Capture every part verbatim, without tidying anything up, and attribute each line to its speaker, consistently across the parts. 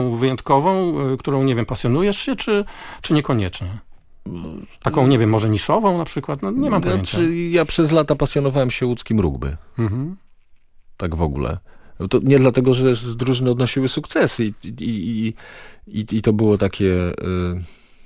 Speaker 1: wyjątkową, którą, nie wiem, pasjonujesz się, czy, czy niekoniecznie? Taką, nie wiem, może niszową na przykład? No, nie mam pojęcia.
Speaker 2: Znaczy, ja przez lata pasjonowałem się łódzkim rugby.
Speaker 1: Mhm.
Speaker 2: Tak w ogóle. To nie dlatego, że z drużyny odnosiły sukcesy i, i, i, i, i to było takie... Yy,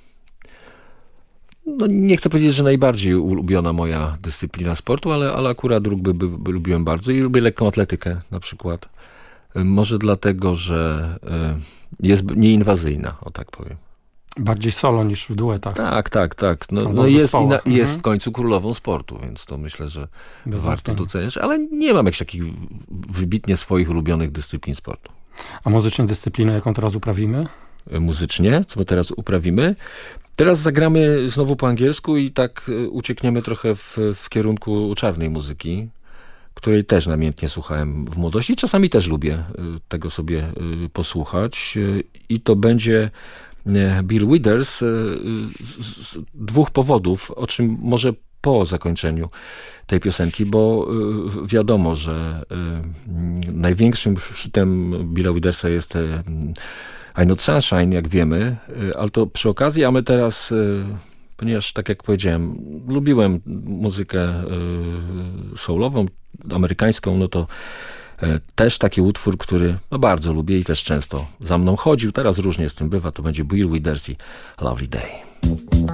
Speaker 2: no nie chcę powiedzieć, że najbardziej ulubiona moja dyscyplina sportu, ale, ale akurat rugby by, by lubiłem bardzo i lubię lekką atletykę na przykład. Yy, może dlatego, że yy, jest nieinwazyjna, o tak powiem.
Speaker 1: Bardziej solo niż w duetach.
Speaker 2: Tak, tak, tak. No, no jest, i na, jest w końcu królową sportu, więc to myślę, że Bez warto doceniać. Ale nie mam jakichś takich wybitnie swoich ulubionych dyscyplin sportu.
Speaker 1: A muzycznie dyscyplinę, jaką teraz uprawimy?
Speaker 2: Muzycznie, co my teraz uprawimy? Teraz zagramy znowu po angielsku i tak uciekniemy trochę w, w kierunku czarnej muzyki, której też namiętnie słuchałem w młodości i czasami też lubię tego sobie posłuchać. I to będzie Bill Withers z dwóch powodów, o czym może po zakończeniu tej piosenki, bo wiadomo, że największym hitem Billa Withersa jest I Not Sunshine, jak wiemy, ale to przy okazji, a my teraz, ponieważ tak jak powiedziałem, lubiłem muzykę soulową, amerykańską, no to też taki utwór, który no bardzo lubię i też często za mną chodził. Teraz różnie z tym bywa. To będzie Bill Withers i Lovely Day.